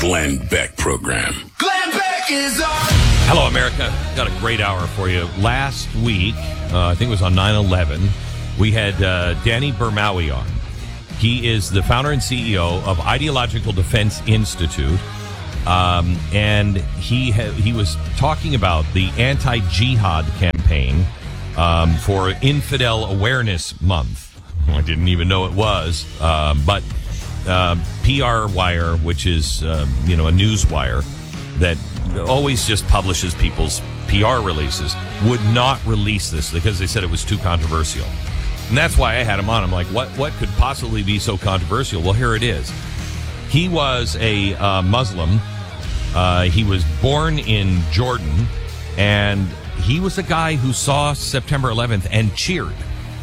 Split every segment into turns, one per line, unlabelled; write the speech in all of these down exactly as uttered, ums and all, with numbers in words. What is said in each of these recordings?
Glenn Beck Program.
Glenn Beck is on.
Hello, America. Got a great hour for you. Last week, uh, I think it was on nine eleven, we had uh, Danny Bermawi on. He is the founder and C E O of Ideological Defense Institute. Um, and he ha- he was talking about the anti-jihad campaign um, for Infidel Awareness Month. I didn't even know it was, uh, but uh, P R Wire, which is uh, you know a news wire that always just publishes people's P R releases, would not release this because they said it was too controversial. And that's why I had him on. I'm like, what what could possibly be so controversial? Well, here it is. He was a uh, Muslim. Uh, he was born in Jordan, and he was a guy who saw September eleventh and cheered.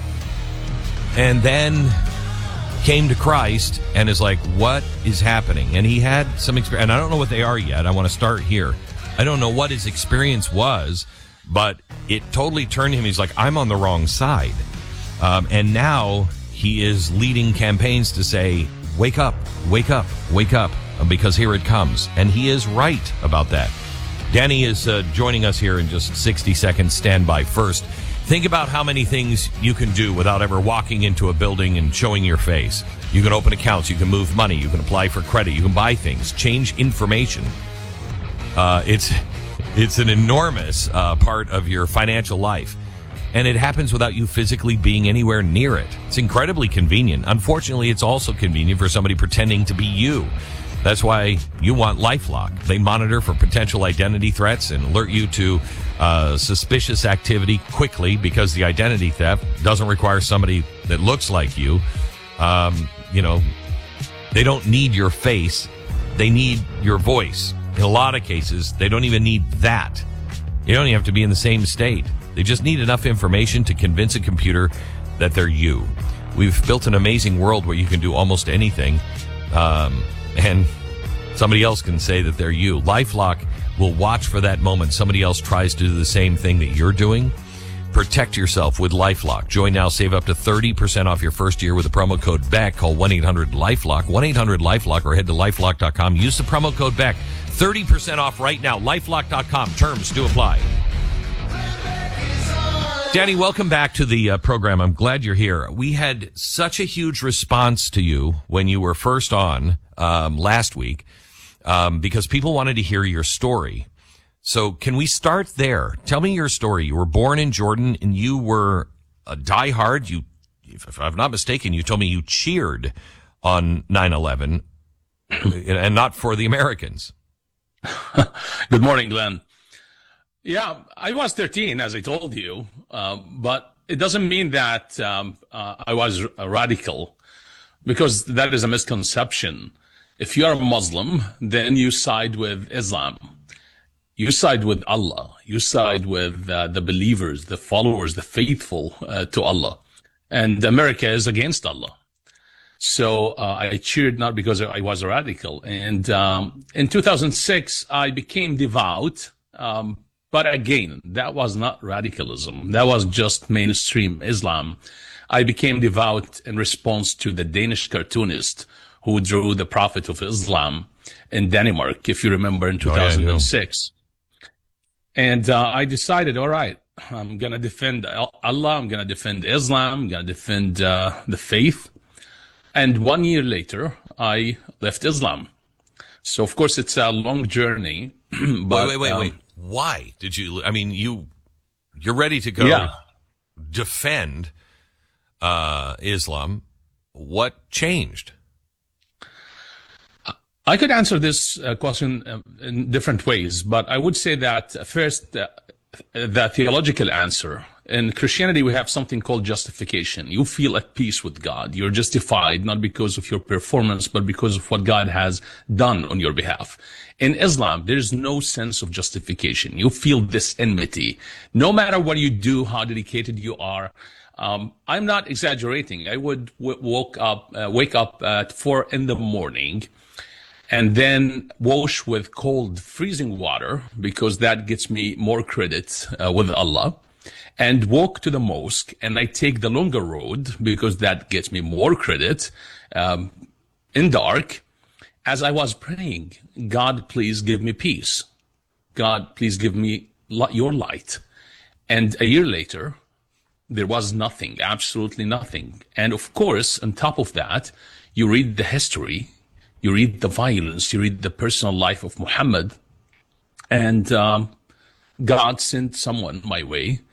And then came to Christ and is like, what is happening? And he had some experience, and I don't know what they are yet. I want to start here. I don't know what his experience was, but it totally turned him. He's like, I'm on the wrong side. Um, and now he is leading campaigns to say, wake up, wake up, wake up, because here it comes. And he is right about that. Danny is uh, joining us here in just sixty seconds. Stand by first. Think about how many things you can do without ever walking into a building and showing your face. You can open accounts, you can move money, you can apply for credit, you can buy things, change information. Uh, it's, it's an enormous uh, part of your financial life. And it happens without you physically being anywhere near it. It's incredibly convenient. Unfortunately, it's also convenient for somebody pretending to be you. That's why you want LifeLock. They monitor for potential identity threats and alert you to uh, suspicious activity quickly, because the identity theft doesn't require somebody that looks like you. Um, you know, they don't need your face. They need your voice. In a lot of cases, they don't even need that. You don't even have to be in the same state. They just need enough information to convince a computer that they're you. We've built an amazing world where you can do almost anything, um, and somebody else can say that they're you. LifeLock will watch for that moment somebody else tries to do the same thing that you're doing. Protect yourself with LifeLock. Join now. Save up to thirty percent off your first year with the promo code BECK. Call one eight hundred LifeLock, one eight hundred LifeLock, or head to lifelock dot com. Use the promo code BECK. thirty percent off right now. lifelock dot com. Terms do apply. Danny, welcome back to the uh, program. I'm glad you're here. We had such a huge response to you when you were first on um, last week um, because people wanted to hear your story. So can we start there? Tell me your story. You were born in Jordan, and you were a diehard. You, if I'm not mistaken, you told me you cheered on nine eleven and not for the Americans.
Good morning, Glenn. Yeah, I was thirteen, as I told you, uh, but it doesn't mean that um, uh, I was a radical, because that is a misconception. If you are a Muslim, then you side with Islam. You side with Allah. You side with uh, the believers, the followers, the faithful uh, to Allah. And America is against Allah. So uh, I cheered not because I was a radical. And um, in two thousand six, I became devout. Um, But again, that was not radicalism. That was just mainstream Islam. I became devout in response to the Danish cartoonist who drew the Prophet of Islam in Denmark, if you remember, in two thousand six. Oh, yeah, and uh, I decided, all right, I'm going to defend Allah. I'm going to defend Islam. I'm going to defend uh, the faith. And one year later, I left Islam. So, of course, it's a long journey. But,
wait, wait, wait, um, wait. Why did you, I mean, you, you're ready to go
yeah.
defend, uh, Islam. What changed?
I could answer this uh, question uh, in different ways, but I would say that uh, first, uh, the theological answer. In Christianity, we have something called justification. You feel at peace with God. You're justified not because of your performance, but because of what God has done on your behalf. In Islam, there is no sense of justification. You feel this enmity. No matter what you do, how dedicated you are. Um, I'm not exaggerating. I would w- woke up, uh, wake up at four in the morning and then wash with cold freezing water, because that gets me more credit uh, with Allah. And walk to the mosque, and I take the longer road because that gets me more credit um, in dark. as I was praying, God, please give me peace. God, please give me li- your light. And a year later, there was nothing, absolutely nothing. And of course, on top of that, you read the history, you read the violence, you read the personal life of Muhammad, and um, God sent someone my way